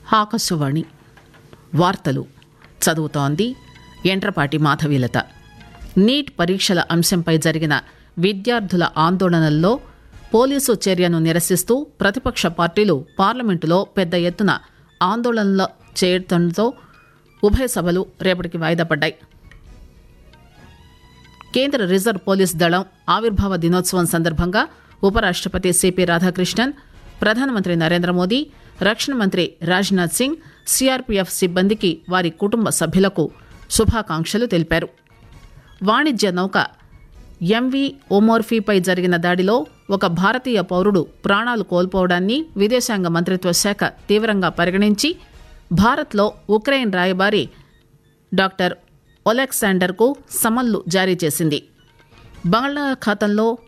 ఆకాశవాణి వార్తలు చదువుతోంది ఎంట్రపాటి మాధవీలత. నీట్ పరీక్షల అంశంపై జరిగిన విద్యార్థుల ఆందోళనల్లో పోలీసు చర్యను నిరసిస్తూ ప్రతిపక్ష పార్టీలు పార్లమెంటులో పెద్ద ఎత్తున ఆందోళనలు చేయడంతో ఉభయ సభలు రేపటికి వాయిదా పడ్డాయి. కేంద్ర రిజర్వ్ పోలీస్ దళం ఆవిర్భావ దినోత్సవం సందర్భంగా ఉపరాష్టపతి సిపి రాధాకృష్ణన్, ప్రధానమంత్రి నరేంద్ర మోదీ, రక్షణ మంత్రి రాజ్నాథ్ సింగ్, సిఆర్పీఎఫ్ సిబ్బందికి వారి కుటుంబ సభ్యులకు శుభాకాంక్షలు తెలిపారు. వాణిజ్య నౌక ఎంవి ఓమోర్ఫీపై జరిగిన దాడిలో ఒక భారతీయ పౌరుడు ప్రాణాలు కోల్పోవడాన్ని విదేశాంగ మంత్రిత్వ శాఖ తీవ్రంగా పరిగణించి భారత్లో ఉక్రెయిన్ రాయబారి డాక్టర్ ఒలెక్సాండర్కు సమన్లు జారీ చేసింది. బంగాళాఖాతంలో